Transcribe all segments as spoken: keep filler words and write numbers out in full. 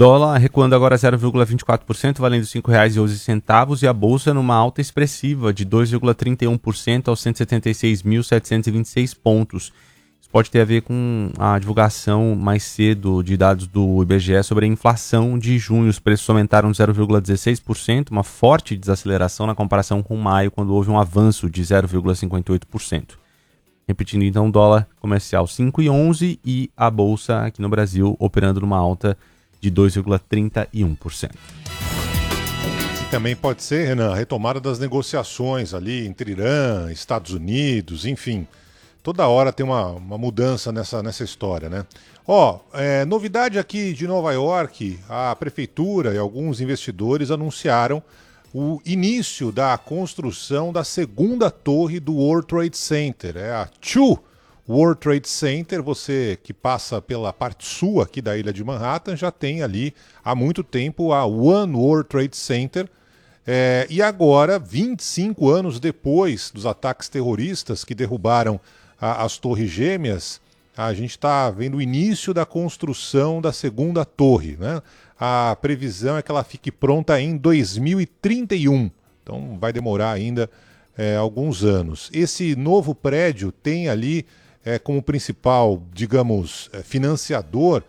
Dólar recuando agora zero vírgula vinte e quatro por cento, valendo cinco reais e onze centavos, e a bolsa numa alta expressiva de dois vírgula trinta e um por cento aos cento e setenta e seis mil setecentos e vinte e seis pontos. Isso pode ter a ver com a divulgação mais cedo de dados do I B G E sobre a inflação de junho. Os preços aumentaram zero vírgula dezesseis por cento, uma forte desaceleração na comparação com maio, quando houve um avanço de zero vírgula cinquenta e oito por cento. Repetindo então, dólar comercial cinco vírgula onze e a bolsa aqui no Brasil operando numa alta de dois vírgula trinta e um por cento. E também pode ser, Renan, a retomada das negociações ali entre Irã, Estados Unidos, enfim. Toda hora tem uma, uma mudança nessa, nessa história, né? Ó, é, novidade aqui de Nova York, a prefeitura e alguns investidores anunciaram o início da construção da segunda torre do World Trade Center, é a Two World Trade Center. Você que passa pela parte sul aqui da ilha de Manhattan já tem ali há muito tempo a One World Trade Center. É, e agora, vinte e cinco anos depois dos ataques terroristas que derrubaram a, as Torres Gêmeas, a gente está vendo o início da construção da segunda torre, né? A previsão é que ela fique pronta em dois mil e trinta e um, então vai demorar ainda é, alguns anos. Esse novo prédio tem ali é, como principal, digamos, é, financiador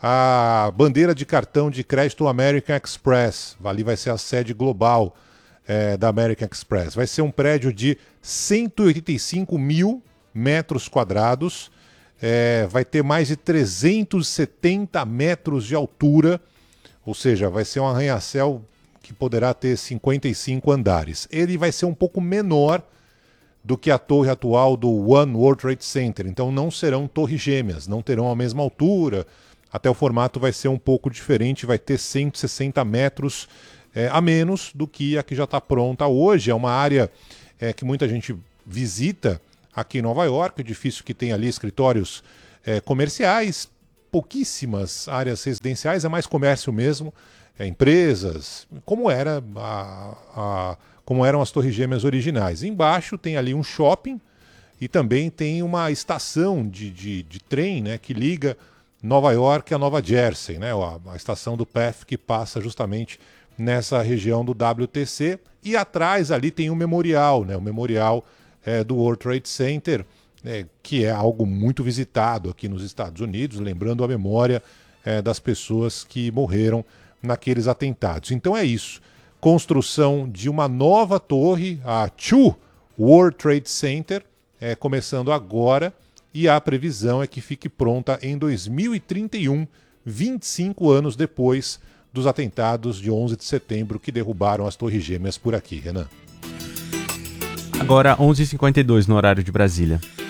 a bandeira de cartão de crédito American Express. Ali vai ser a sede global é, da American Express. Vai ser um prédio de cento e oitenta e cinco mil metros quadrados, é, vai ter mais de trezentos e setenta metros de altura, ou seja, vai ser um arranha-céu que poderá ter cinquenta e cinco andares. Ele vai ser um pouco menor do que a torre atual do One World Trade Center, então não serão torres gêmeas, não terão a mesma altura, até o formato vai ser um pouco diferente, vai ter cento e sessenta metros é, a menos do que a que já está pronta hoje. É uma área é, que muita gente visita aqui em Nova York, é difícil que tenha ali escritórios é, comerciais, pouquíssimas áreas residenciais, é mais comércio mesmo, é, empresas, como era a, a, como eram as Torres Gêmeas originais. Embaixo tem ali um shopping e também tem uma estação de, de, de trem, né, que liga Nova York a Nova Jersey, né, a, a estação do P E F que passa justamente nessa região do W T C. E atrás ali tem um memorial, né, o memorial É, do World Trade Center, é, que é algo muito visitado aqui nos Estados Unidos, lembrando a memória é, das pessoas que morreram naqueles atentados. Então é isso, construção de uma nova torre, a Two World Trade Center, é, começando agora, e a previsão é que fique pronta em dois mil e trinta e um, vinte e cinco anos depois dos atentados de onze de setembro que derrubaram as Torres Gêmeas por aqui, Renan. Agora onze e cinquenta e dois no horário de Brasília.